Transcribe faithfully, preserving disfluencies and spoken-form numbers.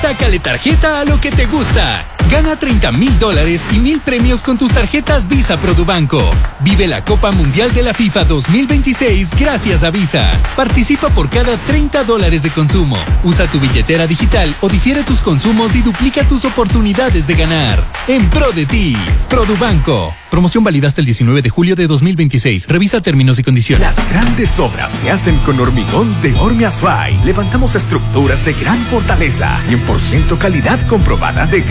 Sácale tarjeta a lo que te gusta. Gana treinta mil dólares y mil premios con tus tarjetas Visa Produbanco. Vive la Copa Mundial de la FIFA dos mil veintiséis gracias a Visa. Participa por cada treinta dólares de consumo. Usa tu billetera digital o difiere tus consumos y duplica tus oportunidades de ganar. En pro de ti, Produbanco. Promoción válida hasta el diecinueve de julio de dos mil veintiséis. Revisa términos y condiciones. Las grandes obras se hacen con hormigón de Ormiasfay. Levantamos estructuras de gran fortaleza. cien por ciento calidad comprobada de